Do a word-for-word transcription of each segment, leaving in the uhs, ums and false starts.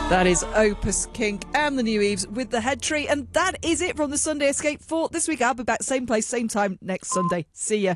That is Opus Kink and the New Eves with the Head Tree. And that is it from the Sunday Escape for this week. I'll be back same place, same time next Sunday. See ya.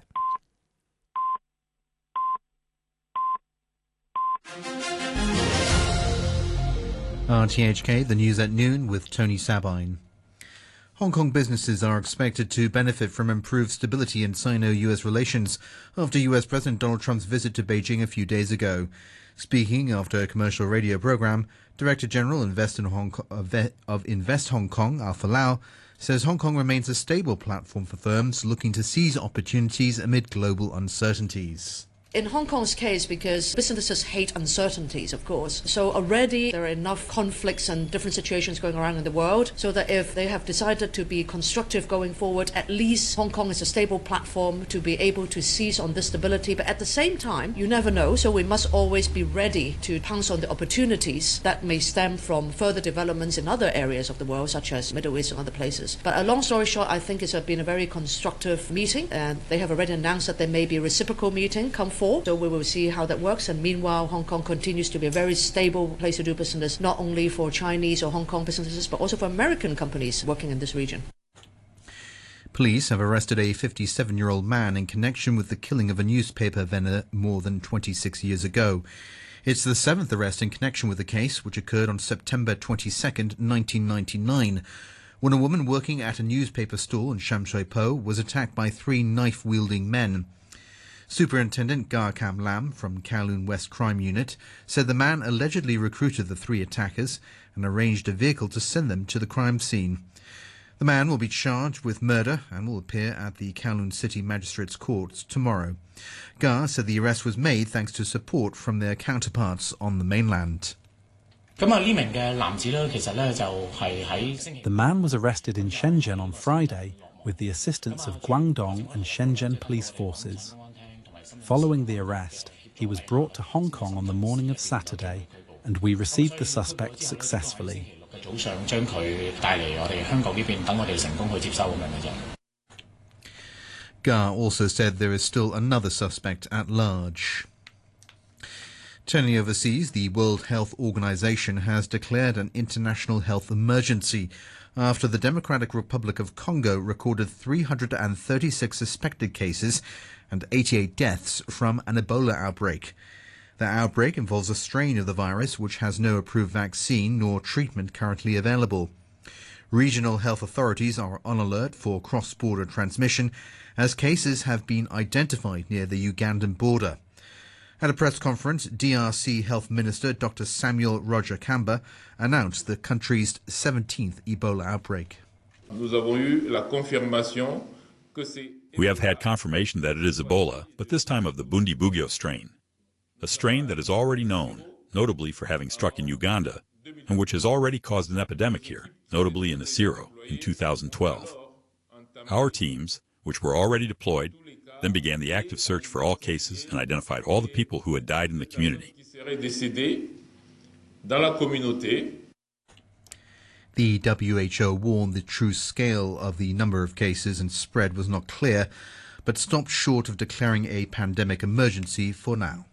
R T H K, the news at noon with Tony Sabine. Hong Kong businesses are expected to benefit from improved stability in Sino-U S relations after U S President Donald Trump's visit to Beijing a few days ago. Speaking after a commercial radio program, Director General Invest in Hong Kong, of Invest Hong Kong, Alpha Lau, says Hong Kong remains a stable platform for firms looking to seize opportunities amid global uncertainties. In Hong Kong's case, because businesses hate uncertainties, of course, so already there are enough conflicts and different situations going around in the world, so that if they have decided to be constructive going forward, at least Hong Kong is a stable platform to be able to seize on this stability. But at the same time, you never know, so we must always be ready to pounce on the opportunities that may stem from further developments in other areas of the world, such as Middle East and other places. But a long story short, I think it's been a very constructive meeting, and they have already announced that there may be a reciprocal meeting come forward. So we will see how that works, and meanwhile Hong Kong continues to be a very stable place to do business, not only for Chinese or Hong Kong businesses but also for American companies working in this region. Police have arrested a fifty-seven-year-old man in connection with the killing of a newspaper vendor more than twenty-six years ago. It's the seventh arrest in connection with the case, which occurred on September twenty-second, nineteen ninety-nine, when a woman working at a newspaper stall in Sham Shui Po was attacked by three knife-wielding men. Superintendent Gar Kam Lam from Kowloon West Crime Unit said the man allegedly recruited the three attackers and arranged a vehicle to send them to the crime scene. The man will be charged with murder and will appear at the Kowloon City Magistrates Court tomorrow. Gar said the arrest was made thanks to support from their counterparts on the mainland. The man was arrested in Shenzhen on Friday with the assistance of Guangdong and Shenzhen police forces. Following the arrest, he was brought to Hong Kong on the morning of Saturday, and we received the suspect successfully. Gar also said there is still another suspect at large. Turning overseas, the World Health Organization has declared an international health emergency after the Democratic Republic of Congo recorded three hundred thirty-six suspected cases and eighty-eight deaths from an Ebola outbreak. The outbreak involves a strain of the virus which has no approved vaccine nor treatment currently available. Regional health authorities are on alert for cross-border transmission as cases have been identified near the Ugandan border. At a press conference, D R C Health Minister Doctor Samuel Roger Kamba announced the country's seventeenth Ebola outbreak. We have had confirmation that it is Ebola, but this time of the Bundibugyo strain, a strain that is already known, notably for having struck in Uganda, and which has already caused an epidemic here, notably in Isiro in two thousand twelve. Our teams, which were already deployed, then began the active search for all cases and identified all the people who had died in the community. The W H O warned the true scale of the number of cases and spread was not clear, but stopped short of declaring a pandemic emergency for now.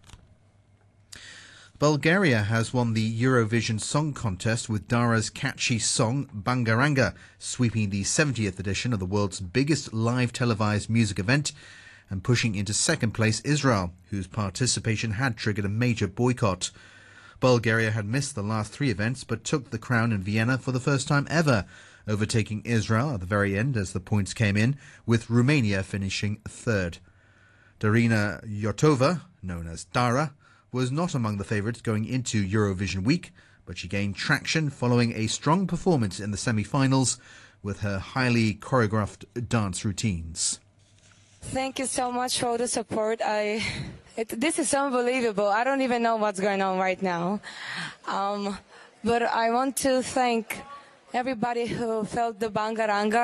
Bulgaria has won the Eurovision Song Contest with Dara's catchy song Bangaranga, sweeping the seventieth edition of the world's biggest live televised music event and pushing into second place Israel, whose participation had triggered a major boycott. Bulgaria had missed the last three events but took the crown in Vienna for the first time ever, overtaking Israel at the very end as the points came in, with Romania finishing third. Darina Yotova, known as Dara, was not among the favourites going into Eurovision week, but she gained traction following a strong performance in the semi-finals with her highly choreographed dance routines. Thank you so much for all the support. I, it, this is unbelievable. I don't even know what's going on right now. Um, but I want to thank everybody who felt the Bangaranga.